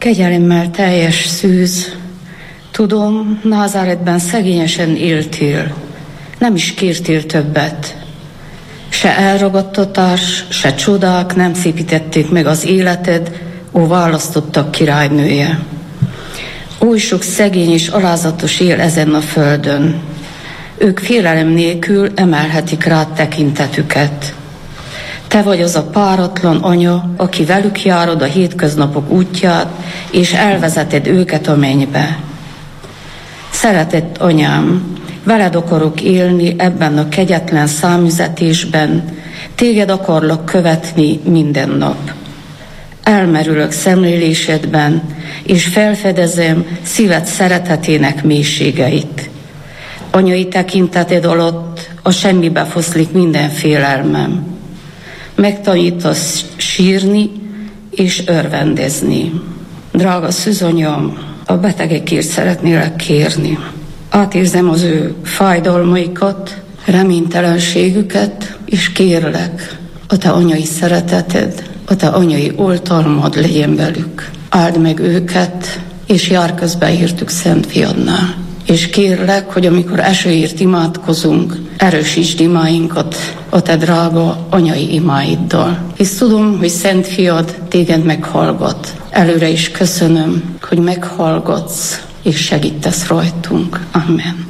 Kegyelemmel teljes szűz, tudom, Názáretben szegényesen éltél, nem is kértél többet. Se elragadtatás, se csodák nem szépítették meg az életed, ó választottak királynője. Oly sok szegény és alázatos él ezen a földön. Ők félelem nélkül emelhetik rád tekintetüket. Te vagy az a páratlan anya, aki velük járod a hétköznapok útját, és elvezeted őket a mennybe. Szeretett anyám, veled akarok élni ebben a kegyetlen számüzetésben, téged akarlak követni minden nap. Elmerülök szemlélésedben, és felfedezem szíved szeretetének mélységeit. Anyai tekinteted alatt a semmibe foszlik minden félelmem. Megtanítasz sírni és örvendezni. Drága szűzanyám, a betegekért szeretnélek kérni. Átérzem az ő fájdalmaikat, reménytelenségüket, és kérlek, a te anyai szereteted, a te anyai oltalmad legyen velük. Áld meg őket, és jár közbe értük Szent Fiadnál. És kérlek, hogy amikor esőért imádkozunk, erősítsd imáinkat a te drága anyai imáiddal. Hisz tudom, hogy Szent Fiad téged meghallgat. Előre is köszönöm, hogy meghallgatsz, és segítesz rajtunk. Amen.